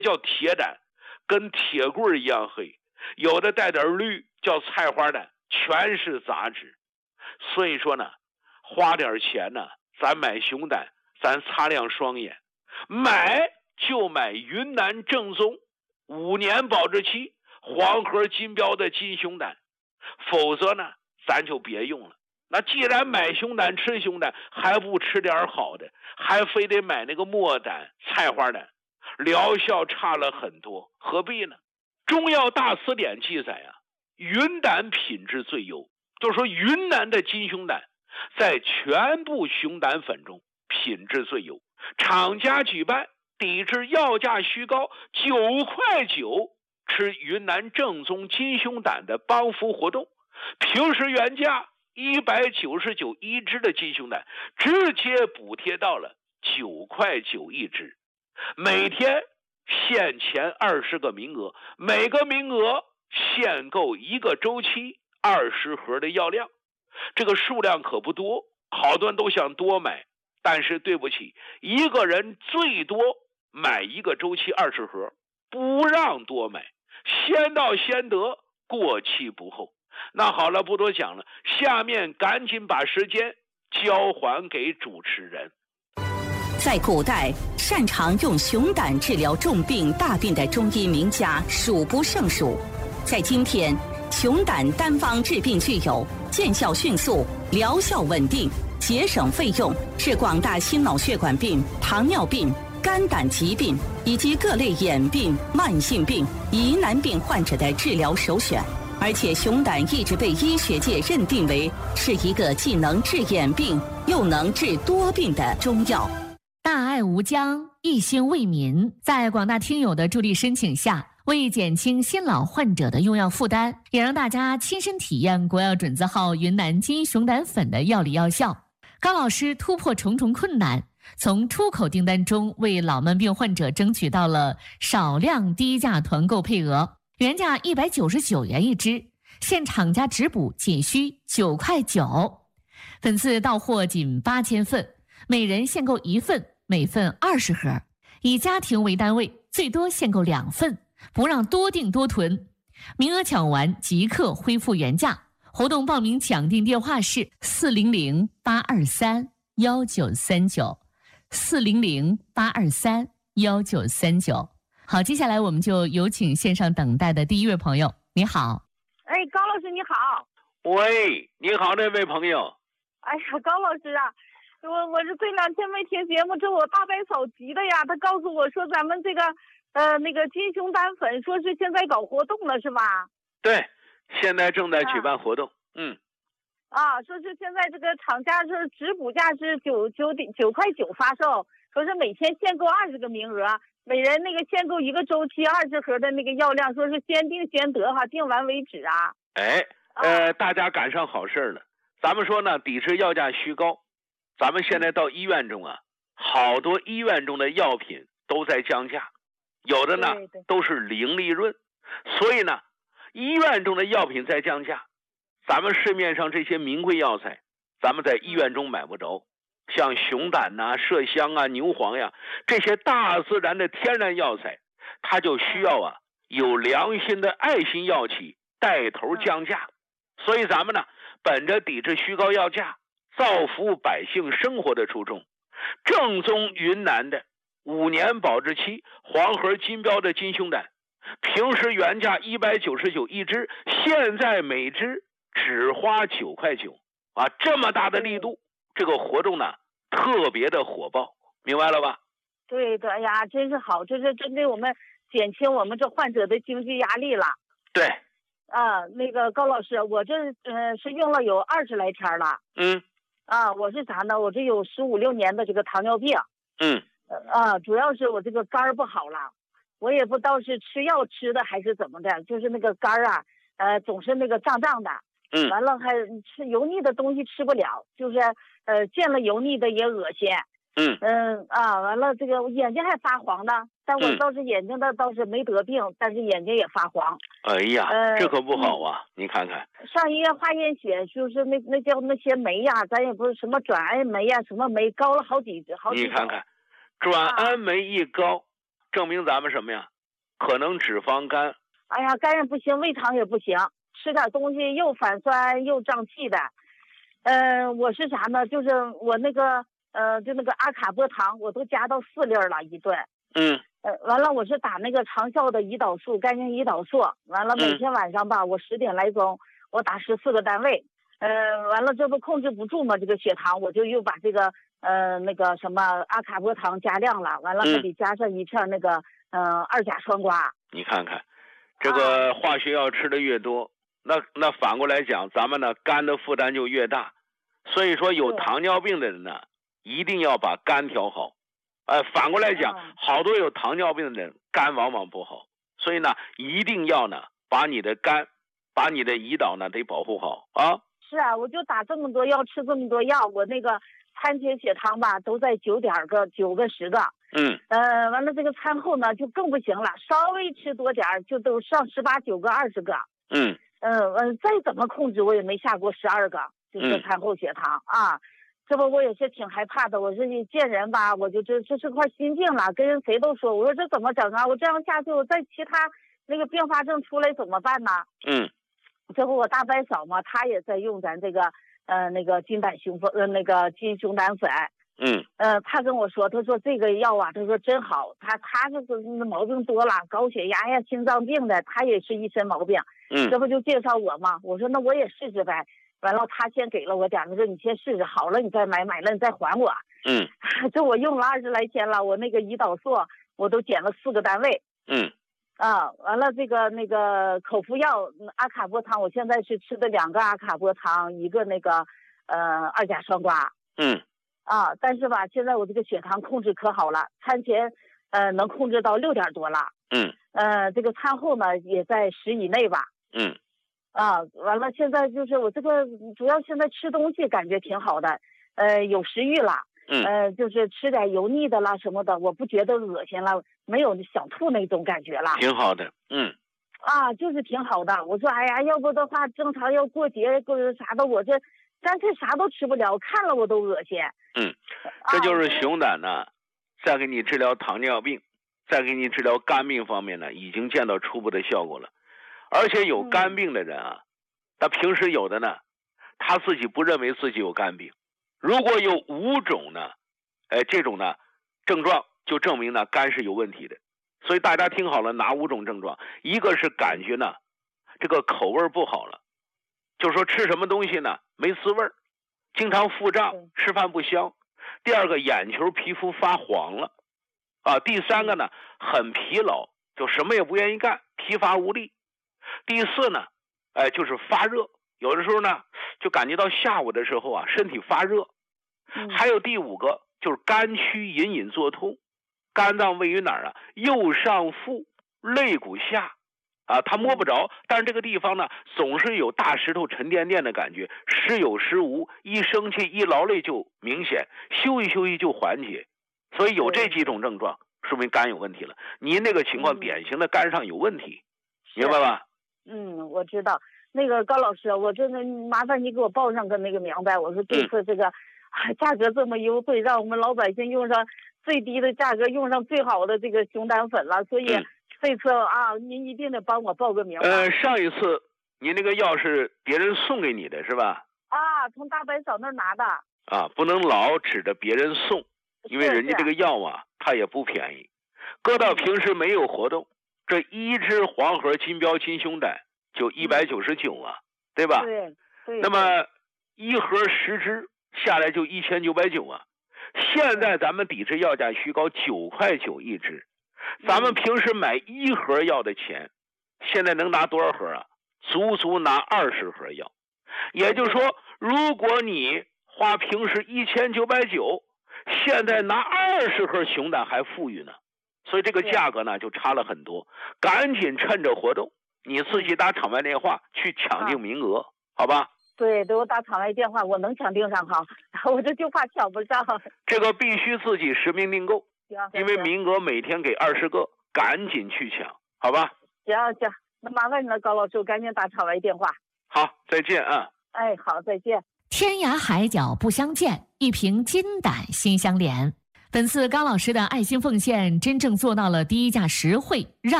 叫铁胆，跟铁棍一样黑；有的带点绿，叫菜花胆，全是杂质。所以说呢，花点钱呢，咱买熊胆，咱擦亮双眼，买就买云南正宗5年保质期黄河金标的金熊胆，否则呢咱就别用了。那既然买熊胆吃熊胆，还不吃点好的，还非得买那个墨胆菜花胆，疗效差了很多，何必呢？中药大辞典记载啊，云胆品质最优，就是说云南的金熊胆在全部熊胆粉中品质最优。厂家举办抵制药价虚高9块9吃云南正宗金熊胆的帮扶活动，平时原价199一只的金熊胆，直接补贴到了9块9一只。每天限前20个名额，每个名额限购1个周期20盒的药量。这个数量可不多，好多人都想多买，但是对不起，一个人最多买1个周期20盒，不让多买，先到先得，过期不候。那好了，不多讲了，下面赶紧把时间交还给主持人。 在古代，擅长用熊胆治疗重病大病的中医名家数不胜数。在今天，熊胆单方治病具有见效迅速、疗效稳定、节省费用，是广大心脑血管病、糖尿病、肝胆疾病以及各类眼病、慢性病、疑难病患者的治疗首选。而且熊胆一直被医学界认定为是一个既能治眼病又能治多病的中药。 大爱无疆，一心为民，在广大听友的助力申请下，为减轻新老患者的用药负担，也让大家亲身体验国药准字号云南金熊胆粉的药理药效。高老师突破重重困难，从出口订单中为老慢病患者争取到了少量低价团购配额，原价199元一支，现厂家直补仅需9块9，粉次到货仅8000份，每人限购1份，每份20盒，以家庭为单位，最多限购2份，不让多订多囤，名额抢完即刻恢复原价。活动报名抢订电话是400-823-1939，400-823-1939。好，接下来我们就有请线上等待的第一位朋友。你好。 哎，高老师你好。 喂，你好，那位朋友。 哎呀，高老师啊，我是这2天没听节目，这我大伯嫂急的呀，他告诉我说咱们这个那个金熊胆粉说是现在搞活动了是吧？ 对，现在正在举办活动。 说是现在这个厂家是直补价是9块9发售，说是每天限购20个名额，每人那个限购1个周期20盒的那个药量，说是先订先得哈，订完为止啊。 大家赶上好事了。咱们说呢，抵制药价虚高，咱们现在到医院中啊，好多医院中的药品都在降价，有的呢都是零利润，所以呢，医院中的药品在降价，咱们市面上这些名贵药材，咱们在医院中买不着，像熊胆呐、麝香啊、牛黄呀，这些大自然的天然药材，它就需要啊有良心的爱心药企带头降价。所以咱们呢，本着抵制虚高药价、造福百姓生活的初衷，正宗云南的5年保质期黄河金标的金熊胆，平时原价199一支，现在每支只花9块9啊！这么大的力度，这个活动呢特别的火爆，明白了吧？ 对的呀，真是好，这是针对我们减轻我们这患者的经济压力了。 对。 那个高老师，我这是用了有20来天了。我是啥呢？我这有15、16年的这个糖尿病。主要是我这个肝不好了，我也不知道是吃药吃的还是怎么的，就是那个肝啊，总是那个胀胀的。完了还吃油腻的东西吃不了，就是见了油腻的也恶心。完了这个眼睛还发黄呢，但我倒是眼睛的倒是没得病，但是眼睛也发黄。 哎呀，这可不好啊！你看看， 上医院化验血，就是那叫那些酶呀，咱也不是什么转氨酶呀，什么酶高了好几。 你看看，转氨酶一高，证明咱们什么呀？ 可能脂肪肝。 哎呀，肝也不行，胃肠也不行，吃点东西又反酸又胀气的。我是啥呢？就是我那个就那个阿卡波糖，我都加到4粒了一顿。完了我是打那个长效的胰岛素，肝性胰岛素。完了每天晚上吧，我10点来钟，我打14个单位。完了这不控制不住嘛，这个血糖，我就又把这个那个什么阿卡波糖加量了。完了还得加上一片那个2甲双胍。 你看看，这个化学药吃的越多，那反过来讲，咱们呢肝的负担就越大。所以说有糖尿病的人呢，一定要把肝调好。反过来讲，好多有糖尿病的人肝往往不好，所以呢一定要呢把你的肝，把你的胰岛呢得保护好啊。 是啊，我就打这么多药，吃这么多药，我那个餐前血糖吧都在9个10个。完了这个餐后呢就更不行了，稍微吃多点就都上18、9个、20个。再怎么控制我也没下过12个，就是餐后血糖啊。这不我也是挺害怕的，我说你见人吧，我就这是块心病了，跟人谁都说，我说这怎么整啊？我这样下去，我再其他那个并发症出来怎么办呢？这不我大伯嫂嘛，她也在用咱这个那个金熊胆粉。他跟我说，他说这个药啊，他说真好，他这个毛病多了，高血压呀、心脏病的，他也是一身毛病。这不就介绍我吗？我说那我也试试呗。完了他先给了我点，他说你先试试，好了你再买，买了你再还我。这我用了20来天了，我那个胰岛素我都减了4个单位。完了这个那个口服药阿卡波糖，我现在是吃的2个阿卡波糖，一个那个2甲双胍。但是吧，现在我这个血糖控制可好了，餐前能控制到6点多了。这个餐后呢也在10以内吧。完了现在就是我这个主要现在吃东西感觉挺好的，有食欲了。就是吃点油腻的啦什么的，我不觉得恶心了，没有想吐那种感觉了。 挺好的。 就是挺好的。我说哎呀，要不的话正常要过节过啥的，我这干脆啥都吃不了，看了我都恶心。 这就是熊胆呢，再给你治疗糖尿病，再给你治疗肝病方面呢，已经见到初步的效果了。而且有肝病的人啊，他平时有的呢，他自己不认为自己有肝病。如果有5种呢，这种呢症状就证明呢肝是有问题的。所以大家听好了，哪5种症状？一个是感觉呢这个口味不好了，就是说吃什么东西呢没滋味，经常腹胀，吃饭不香。第二个，眼球皮肤发黄了。第3个呢，很疲劳，就什么也不愿意干，疲乏无力。第4呢，就是发热，有的时候呢就感觉到下午的时候啊身体发热。还有第5个就是肝区隐隐作痛，肝脏位于哪儿啊？右上腹肋骨下它摸不着，但是这个地方呢总是有大石头沉甸甸的感觉，时有时无，一生气一劳累就明显，休息休息就缓解。所以有这几种症状说明肝有问题了。您那个情况典型的肝上有问题，明白吧？ 我知道。那个高老师，我真的麻烦你给我报上个那个明白。我说这次这个价格这么优惠，让我们老百姓用上最低的价格，用上最好的这个熊胆粉了，所以这次您一定得帮我报个名。 上一次您那个药是别人送给你的是吧？ 从大白嫂那儿拿的。 不能老指着别人送，因为人家这个药它也不便宜。搁到平时没有活动，这1支黄河金标金熊胆就199对吧？ 对。 那么1盒10支下来就1990现在咱们抵制药价虚高，9.9块一支。咱们平时买1盒药的钱，现在能拿多少盒啊？足拿20盒药。也就是说，如果你花平时1990，现在拿20盒熊胆还富裕呢。所以这个价格呢就差了很多。赶紧趁着活动，你自己打场外电话去抢定名额，好吧？ 对，我打场外电话，我能抢定上哈，我这就怕抢不上。 这个必须自己实名订购，因为名额每天给20个，赶紧去抢，好吧？ 行，那麻烦你了，高老师，我赶紧打场外电话。 好，再见啊！ 好，再见。 天涯海角不相见，一瓶金胆心相连。本次高老师的爱心奉献，真正做到了低价实惠，让